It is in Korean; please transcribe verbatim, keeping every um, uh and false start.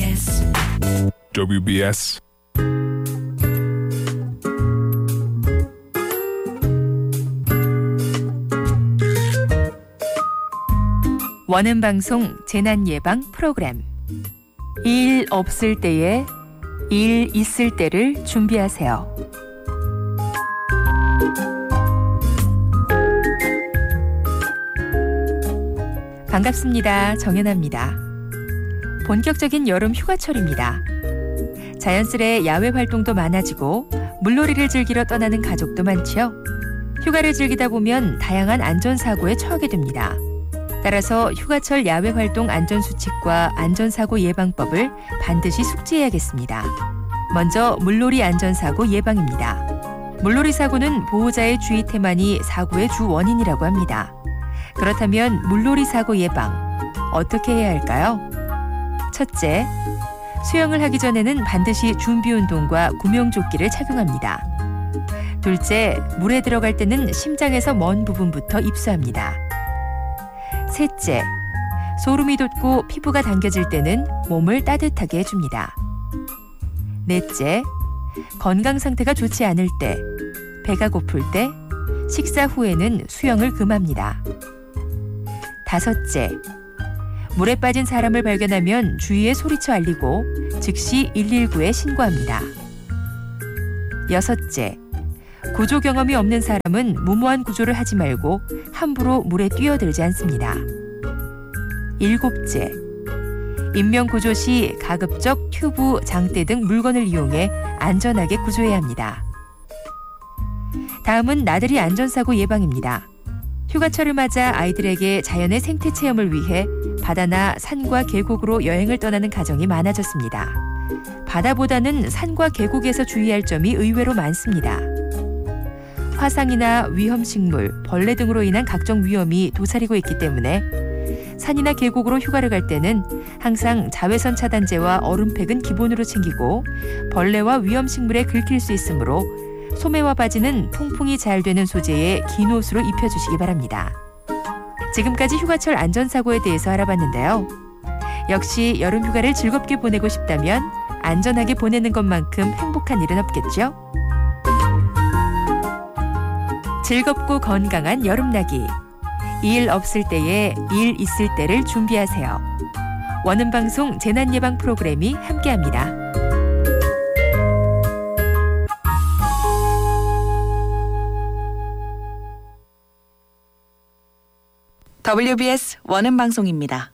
더블유비에스 더블유비에스 원음 방송 재난 예방 프로그램. 일 없을 때에 일 있을 때를 준비하세요. 반갑습니다. 정연아입니다. 본격적인 여름 휴가철입니다. 자연스레 야외 활동도 많아지고 물놀이를 즐기러 떠나는 가족도 많지요. 휴가를 즐기다 보면 다양한 안전사고에 처하게 됩니다. 따라서 휴가철 야외 활동 안전수칙과 안전사고 예방법을 반드시 숙지해야겠습니다. 먼저 물놀이 안전사고 예방입니다. 물놀이 사고는 보호자의 주의 태만이 사고의 주 원인이라고 합니다. 그렇다면 물놀이 사고 예방, 어떻게 해야 할까요? 첫째, 수영을 하기 전에는 반드시 준비운동과 구명조끼를 착용합니다. 둘째, 물에 들어갈 때는 심장에서 먼 부분부터 입수합니다. 셋째, 소름이 돋고 피부가 당겨질 때는 몸을 따뜻하게 해줍니다. 넷째, 건강 상태가 좋지 않을 때, 배가 고플 때, 식사 후에는 수영을 금합니다. 다섯째, 물에 빠진 사람을 발견하면 주위에 소리쳐 알리고 즉시 일일구에 신고합니다. 여섯째, 구조 경험이 없는 사람은 무모한 구조를 하지 말고 함부로 물에 뛰어들지 않습니다. 일곱째, 인명 구조 시 가급적 튜브, 장대 등 물건을 이용해 안전하게 구조해야 합니다. 다음은 나들이 안전사고 예방입니다. 휴가철을 맞아 아이들에게 자연의 생태 체험을 위해 바다나 산과 계곡으로 여행을 떠나는 가정이 많아졌습니다. 바다보다는 산과 계곡에서 주의할 점이 의외로 많습니다. 화상이나 위험식물, 벌레 등으로 인한 각종 위험이 도사리고 있기 때문에 산이나 계곡으로 휴가를 갈 때는 항상 자외선 차단제와 얼음팩은 기본으로 챙기고 벌레와 위험식물에 긁힐 수 있으므로 소매와 바지는 통풍이 잘 되는 소재의 긴 옷으로 입혀주시기 바랍니다. 지금까지 휴가철 안전사고에 대해서 알아봤는데요. 역시 여름 휴가를 즐겁게 보내고 싶다면 안전하게 보내는 것만큼 행복한 일은 없겠죠? 즐겁고 건강한 여름나기. 일 없을 때에 일 있을 때를 준비하세요. 원음방송 재난예방 프로그램이 함께합니다. 더블유비에스 원음방송입니다.